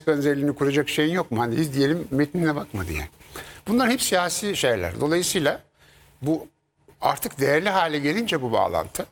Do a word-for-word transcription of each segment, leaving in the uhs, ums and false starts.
benzerliğini kuracak şeyin yok mu? Hani biz diyelim metnine bakma diye. Bunlar hep siyasi şeyler. Dolayısıyla bu artık değerli hale gelince bu bağlantı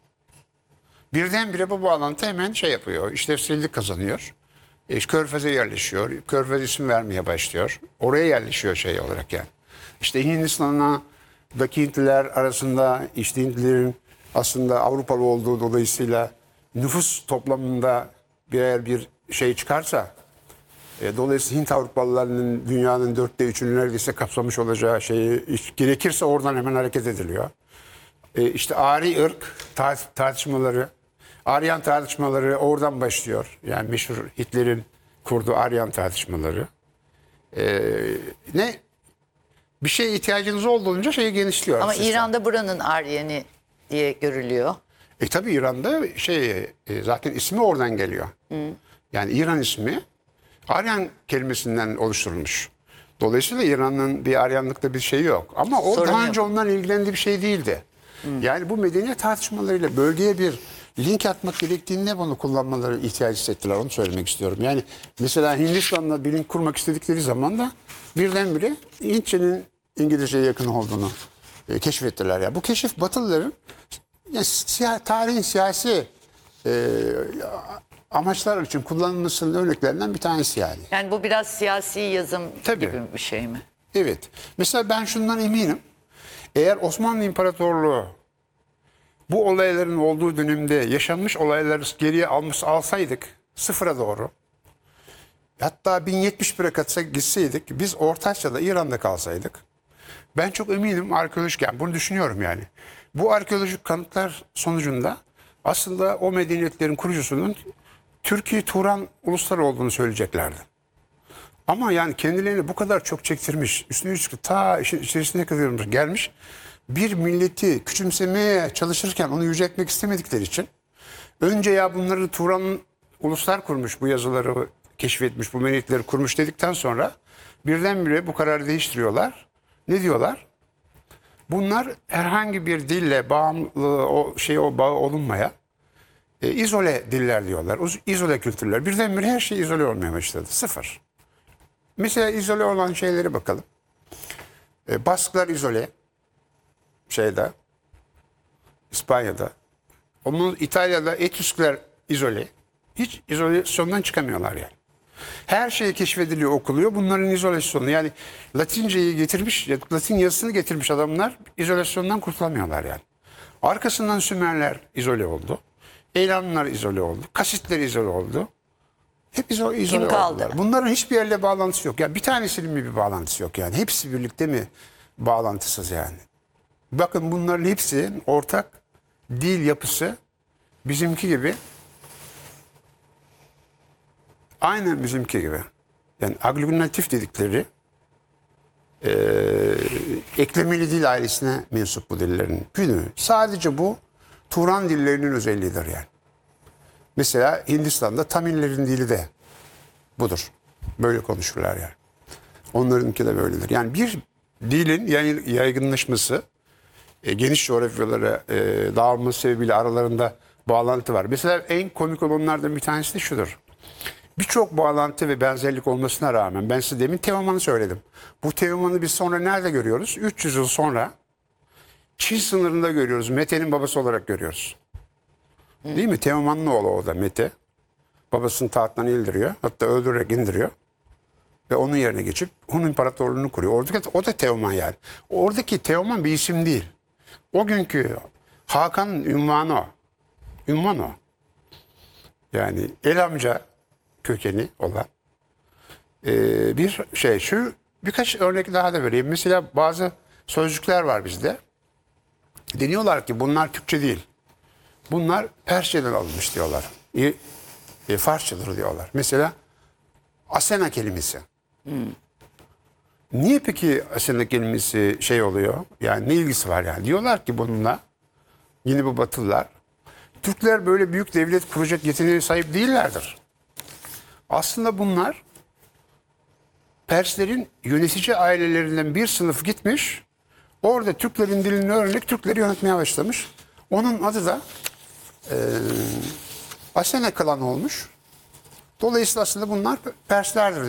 birdenbire bu bağlantı hemen şey yapıyor. İşlevsellik kazanıyor. E, Körfez'e yerleşiyor. Körfez isim vermeye başlıyor. Oraya yerleşiyor şey olarak yani. İşte Hindistan'daki Hintliler arasında işte Hintlilerin aslında Avrupalı olduğu dolayısıyla nüfus toplamında birer bir şey çıkarsa e, dolayısıyla Hint Avrupalılarının dünyanın dörtte üçünü neredeyse kapsamış olacağı şeyi gerekirse oradan hemen hareket ediliyor. E, işte Ari ırk tar- tartışmaları, Aryan tartışmaları oradan başlıyor. Yani meşhur Hitler'in kurduğu Aryan tartışmaları. E, ne? Bir şeye ihtiyacınız olduğunca şeyi genişliyor. Ama sistem. İran'da buranın Aryeni diye görülüyor. E tabi İran'da şey e, zaten ismi oradan geliyor. Hı. Yani İran ismi Aryan kelimesinden oluşturulmuş. Dolayısıyla İran'ın bir Aryanlıkta bir şey yok. Ama o Sorun daha yok. önce onların ilgilendiği bir şey değildi. Hı. Yani bu medeniyet tartışmalarıyla bölgeye bir link atmak gerektiğinde bunu kullanmaları ihtiyaç hissettiler. Onu söylemek istiyorum. Yani mesela Hindistan'la bir link kurmak istedikleri zaman da birdenbire Hintçenin İngilizceye yakın olduğunu e, keşfettiler. Yani bu keşif Batılıların yani siya, tarihin siyasi e, amaçlar için kullanılmasının örneklerinden bir tanesi yani. Yani bu biraz siyasi yazım Tabii. gibi bir şey mi? Evet. Mesela ben şundan eminim. Eğer Osmanlı İmparatorluğu bu olayların olduğu dönemde yaşanmış olayları geriye almış alsaydık sıfıra doğru, hatta bin yetmiş bire katsa gitseydik, biz Orta Asya'da İran'da kalsaydık, ben çok eminim arkeolojik, yani bunu düşünüyorum yani. Bu arkeolojik kanıtlar sonucunda aslında o medeniyetlerin kurucusunun Türkiye Turan uluslar olduğunu söyleyeceklerdi. Ama yani kendilerini bu kadar çok çektirmiş, üstüne üstlük ta işin içerisine kadar gelmiş bir milleti küçümsemeye çalışırken onu yüceltmek istemedikleri için önce ya bunları Turan uluslar kurmuş, bu yazıları keşfetmiş, bu medeniyetleri kurmuş dedikten sonra birdenbire bu kararı değiştiriyorlar. Ne diyorlar? Bunlar herhangi bir dille bağımlı o şey o bağı olunmaya e, izole diller diyorlar. O, izole kültürler. Birdenbire her şey izole olmaya başladı. Sıfır. Mesela izole olan şeylere bakalım. E, Basklar izole. Şeyde. İspanya'da. Onun İtalya'da Etüskler izole. Hiç izolasyondan çıkamıyorlar yani. Her şey keşfediliyor, okuluyor. Bunların izolasyonu. Yani Latinceyi getirmiş, Latin yazısını getirmiş adamlar izolasyondan kurtulamıyorlar yani. Arkasından Sümerler izole oldu. Elamlar izole oldu. Kasitler izole oldu. Hep izole, izole Kim kaldı? oldular. Bunların hiçbir yerle bağlantısı yok. Yani bir tanesinin mi bir bağlantısı yok yani. Hepsi birlikte mi bağlantısız yani. Bakın bunların hepsi ortak dil yapısı bizimki gibi. Aynen bizimki gibi. Yani aglutinatif dedikleri e, eklemeli dil ailesine mensup bu dillerin günü. Sadece bu Turan dillerinin özelliğidir yani. Mesela Hindistan'da Tamillerin dili de budur. Böyle konuşurlar yani. Onlarınki de böyledir. Yani bir dilin yaygınlaşması, e, geniş coğrafyalara e, dağılması sebebiyle aralarında bağlantı var. Mesela en komik olanlardan bir tanesi de şudur. Birçok bağlantı ve benzerlik olmasına rağmen ben size demin Teoman'ı söyledim. Bu Teoman'ı biz sonra nerede görüyoruz? üç yüz yıl sonra Çin sınırında görüyoruz. Mete'nin babası olarak görüyoruz. Değil mi? Teoman'ın oğlu o da Mete. Babasını tahttan indiriyor. Hatta öldürerek indiriyor. Ve onun yerine geçip Hun İmparatorluğunu kuruyor. Oradaki, o da Teoman yani. Oradaki Teoman bir isim değil. O günkü Hakan'ın ünvanı o. Ünvan o. Yani el amca kökeni olan ee, bir şey. Şu birkaç örnek daha da vereyim. Mesela bazı sözcükler var bizde. Deniyorlar ki bunlar Türkçe değil. Bunlar Persçeden alınmış diyorlar. E, e, Farsçadır diyorlar. Mesela Asena kelimesi. Hmm. Niye peki Asena kelimesi şey oluyor? Yani ne ilgisi var yani? Diyorlar ki bununla yine bu Batılılar Türkler böyle büyük devlet kuracak yeteneğe sahip değillerdir. Aslında bunlar Perslerin yönetici ailelerinden bir sınıf gitmiş. Orada Türklerin dilini öğrenip Türkleri yönetmeye başlamış. Onun adı da e, Asena klanı olmuş. Dolayısıyla aslında bunlar Perslerdir